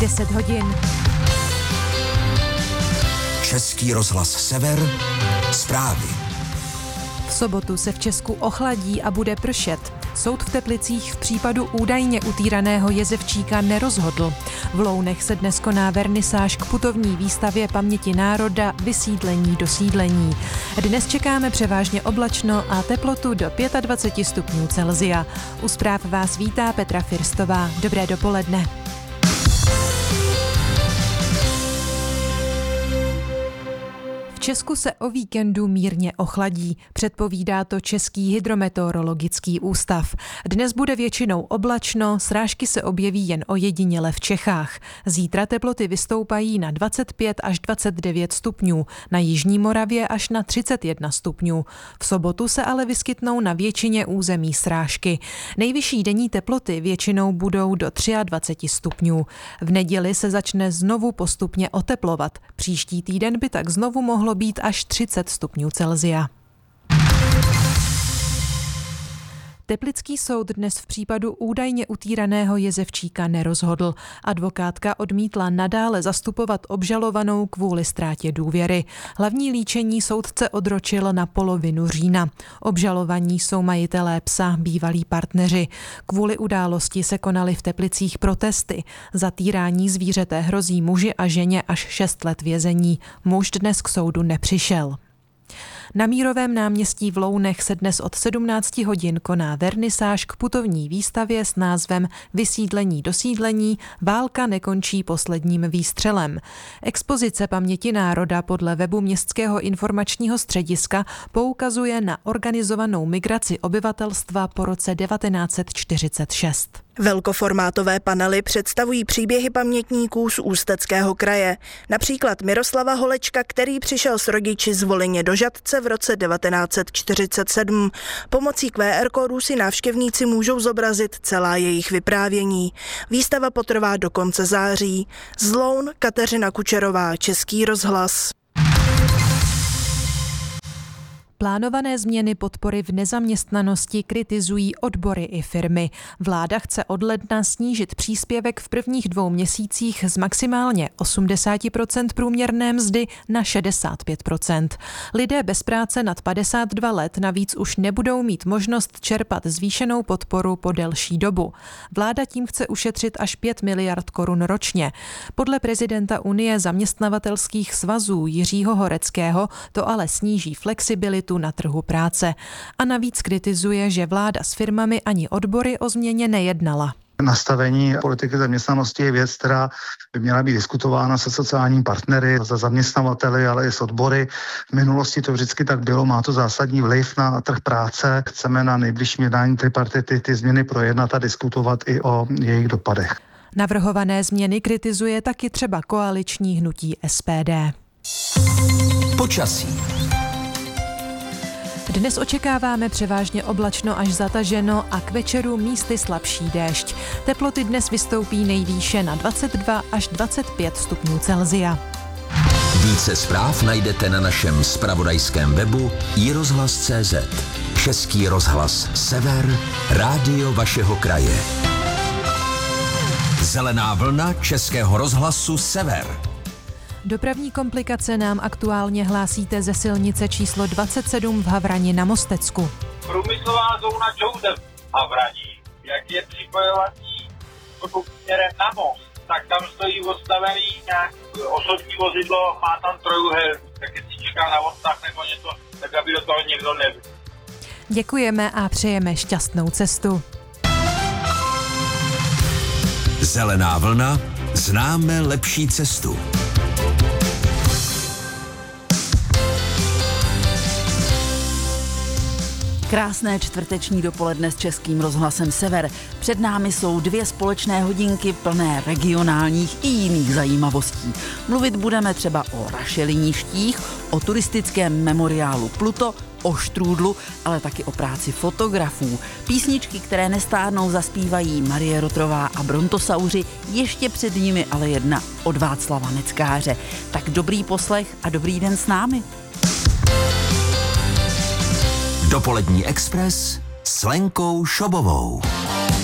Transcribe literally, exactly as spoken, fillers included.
deset hodin. Český rozhlas Sever, zprávy. V sobotu se v Česku ochladí a bude pršet. Soud v Teplicích v případu údajně utýraného jezevčíka nerozhodl. V Lounech se dnes koná vernisáž k putovní výstavě Paměti národa Vysídlení do sídlení. Dnes čekáme převážně oblačno a teplotu do dvacet pět stupňů Celsia. U zpráv vás vítá Petra Firstová. Dobré dopoledne. V Česku se o víkendu mírně ochladí, předpovídá to Český hydrometeorologický ústav. Dnes bude většinou oblačno, srážky se objeví jen ojediněle v Čechách. Zítra teploty vystoupají na dvacet pět až dvacet devět stupňů, na jižní Moravě až na třicet jedna stupňů. V sobotu se ale vyskytnou na většině území srážky. Nejvyšší denní teploty většinou budou do dvacet tři stupňů. V neděli se začne znovu postupně oteplovat. Příští týden by tak znovu mohlo být až třicet stupňů Celsia. Teplický soud dnes v případu údajně utýraného jezevčíka nerozhodl. Advokátka odmítla nadále zastupovat obžalovanou kvůli ztrátě důvěry. Hlavní líčení soudce odročil na polovinu října. Obžalovaní jsou majitelé psa, bývalí partneři. Kvůli události se konaly v Teplicích protesty. Za týrání zvířete hrozí muži a ženě až šest let vězení. Muž dnes k soudu nepřišel. Na Mírovém náměstí v Lounech se dnes od sedmnáct hodin koná vernisáž k putovní výstavě s názvem Vysídlení do sídlení, válka nekončí posledním výstřelem. Expozice Paměti národa podle webu Městského informačního střediska poukazuje na organizovanou migraci obyvatelstva po roce devatenáct set čtyřicet šest. Velkoformátové panely představují příběhy pamětníků z Ústeckého kraje. Například Miroslava Holečka, který přišel s rodiči z Volyně do Žatce v roce devatenáct set čtyřicet sedm. Pomocí Q R kódu si návštěvníci můžou zobrazit celá jejich vyprávění. Výstava potrvá do konce září. Z Loun Kateřina Kučerová, Český rozhlas. Plánované změny podpory v nezaměstnanosti kritizují odbory i firmy. Vláda chce od ledna snížit příspěvek v prvních dvou měsících z maximálně osmdesát procent průměrné mzdy na šedesát pět procent. Lidé bez práce nad padesát dva let navíc už nebudou mít možnost čerpat zvýšenou podporu po delší dobu. Vláda tím chce ušetřit až pět miliard korun ročně. Podle prezidenta Unie zaměstnavatelských svazů Jiřího Horeckého to ale sníží flexibilitu na trhu práce. A navíc kritizuje, že vláda s firmami ani odbory o změně nejednala. Nastavení politiky zaměstnanosti je věc, která by měla být diskutována se sociálními partnery, se zaměstnavateli, ale i s odbory. V minulosti to vždycky tak bylo, má to zásadní vliv na trh práce. Chceme na nejbližším jednání tripartity ty změny projednat a diskutovat i o jejich dopadech. Navrhované změny kritizuje taky třeba koaliční hnutí S P D. Počasí. Dnes očekáváme převážně oblačno až zataženo a k večeru místy slabší déšť. Teploty dnes vystoupí nejvýše na dvacet dva až dvacet pět stupňů Celsia. Více zpráv najdete na našem zpravodajském webu i rozhlas tečka cé zet. Český rozhlas Sever, rádio vašeho kraje. Zelená vlna Českého rozhlasu Sever. Dopravní komplikace nám aktuálně hlásíte ze silnice číslo dvacet sedm v Havrani na Mostecku. Průmyslová zóna Josef v Havrani, jak je připojovací směrem na most, tak tam stojí odstavený nějak osobní vozidlo, má tam trojúhelník, tak jestli čeká na odtah nebo něco, tak aby do toho někdo nebyl. Děkujeme a přejeme šťastnou cestu. Zelená vlna, známe lepší cestu. Krásné čtvrteční dopoledne s Českým rozhlasem Sever. Před námi jsou dvě společné hodinky plné regionálních i jiných zajímavostí. Mluvit budeme třeba o rašeliništích, o turistickém memoriálu Pluto, o štrůdlu, ale taky o práci fotografů. Písničky, které nestárnou, zaspívají Marie Rotrová a Brontosauři, ještě před nimi ale jedna od Václava Neckáře. Tak dobrý poslech a dobrý den s námi. Dopolední Express s Lenkou Šobovou.